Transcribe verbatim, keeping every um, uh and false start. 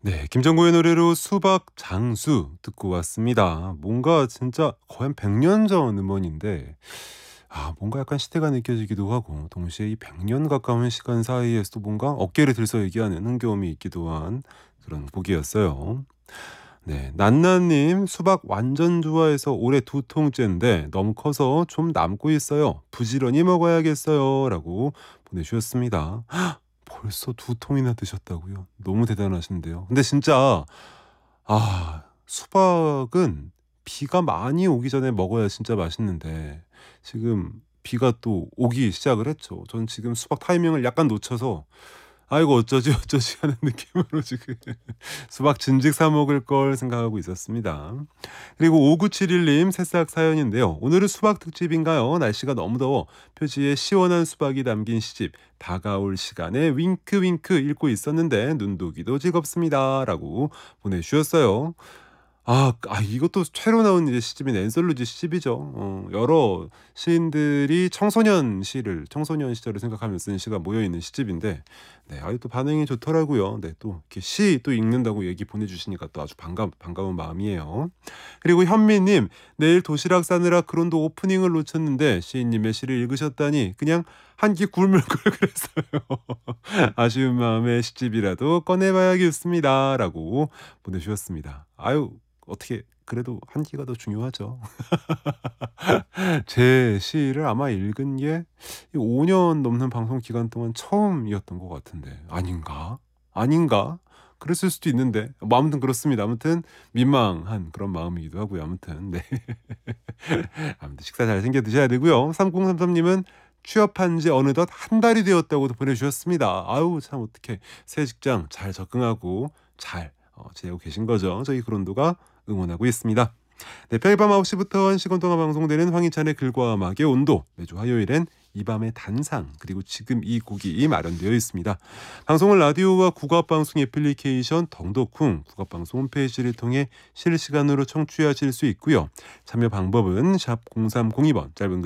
네, 김정구의 노래로 수박 장수 듣고 왔습니다. 뭔가 진짜 거의 한 백 년 전 음원인데 아 뭔가 약간 시대가 느껴지기도 하고 동시에 이 백 년 가까운 시간 사이에서도 뭔가 어깨를 들서 얘기하는 흥겨움이 있기도 한 그런 곡이었어요. 네, 난나님 수박 완전 좋아해서 올해 두 통째인데 너무 커서 좀 남고 있어요. 부지런히 먹어야겠어요.라고 보내주셨습니다. 벌써 두 통이나 드셨다고요? 너무 대단하신데요. 근데 진짜 아 수박은 비가 많이 오기 전에 먹어야 진짜 맛있는데 지금 비가 또 오기 시작을 했죠. 전 지금 수박 타이밍을 약간 놓쳐서 '아이고 어쩌지, 어쩌지.' 하는 느낌으로 지금 수박 진즉 사 먹을 걸 생각하고 있었습니다. 그리고 오구칠일 님 새싹 사연인데요. 오늘은 수박 특집인가요? 날씨가 너무 더워 표지에 시원한 수박이 담긴 시집 다가올 시간에 윙크 윙크 읽고 있었는데 눈독이도 즐겁습니다.라고 보내주셨어요. 아, 아 이것도 새로 나온 이제 시집인 앤솔로지 시집이죠. 어, 여러 시인들이 청소년 시를 청소년 시절을 생각하며 쓴 시가 모여 있는 시집인데, 네, 아유 또 반응이 좋더라고요. 네, 또 이렇게 시 또 읽는다고 얘기 보내주시니까 또 아주 반가 반가운 마음이에요. 그리고 현미님, 내일 도시락 싸느라 그런도 오프닝을 놓쳤는데 시인님의 시를 읽으셨다니 그냥 한 끼 굶을 걸 그랬어요. 아쉬운 마음에 시집이라도 꺼내봐야겠습니다.라고 보내주셨습니다. 아유 어떻게 그래도 한 끼가 더 중요하죠. 제 시를 아마 읽은 게 오 년 넘는 방송 기간 동안 처음이었던 것 같은데 아닌가? 아닌가? 그랬을 수도 있는데 뭐 아무튼 그렇습니다. 아무튼 민망한 그런 마음이기도 하고요. 아무튼 네. 아무튼 식사 잘 챙겨 드셔야 되고요. 삼공삼삼님은 취업한 지 어느덧 한 달이 되었다고도 보내주셨습니다. 아유 참 어떻게 새 직장 잘 적응하고 잘 어, 지내고 계신 거죠. 저희 그런도가 응원하고 있습니다. 네, 평일 밤 아홉 시부터 한 시간 동안 방송되는 황희찬의 글과 음악의 온도, 매주 화요일엔 이 밤의 단상, 그리고 지금 이 곡이 마련되어 있습니다. 방송은 라디오와 국악방송 애플리케이션 덩덕쿵 국악방송 홈페이지를 통해 실시간으로 청취하실 수 있고요. 참여 방법은 샵 공삼공이 번, 짧은